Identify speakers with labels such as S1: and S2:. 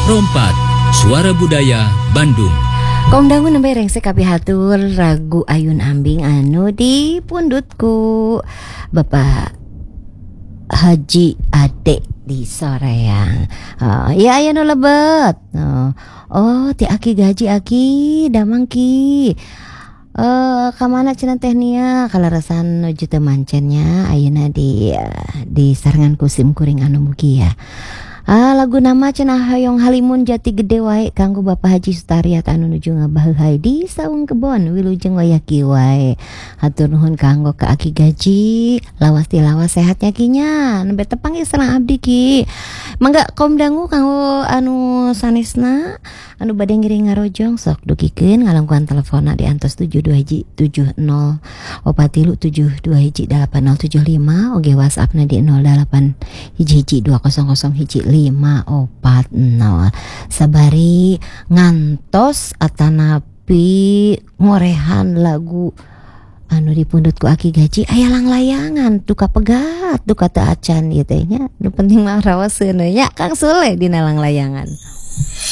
S1: Rompat, Suara Budaya Bandung.
S2: Kong dangu nembe rengsek kapihatur ragu ayun ambing anu di pundutku Bapak Haji Ade di Soreang. Ya aya nu lebet. Ti aki gaji aki damang ki. Kamana cenah teh nia kalarasan nuju teu mancennya ayeuna di sarangan kusim kuring anu mugi ya. Lagu nama cenah hoyong halimun jati gede wae kanggo Bapak Haji Sutariat anu nuju ngabaheulai di saung kebon wilujeng wayaki wae. Hatur nuhun kanggo ka aki gaji, lawas ti lawas sehatnya kinya. Nembe tepang ieu sareng abdi ki. Mangga kaum dangu kanggo anu sanesna anu bade ngiring ngarojong sok dugikeun ngalangkuan teleponna di antos 72 70 opatilu 72 8075 oge WhatsAppna di 08 hiji 200 hiji 540 sabari ngantos atanapi ngorehan lagu anu dipundutku aki gaji aya lang-layangan duka pegat duka teu acan ieu teh nya nu penting mah raos seuneu nya Kang Sule dina lang-layangan.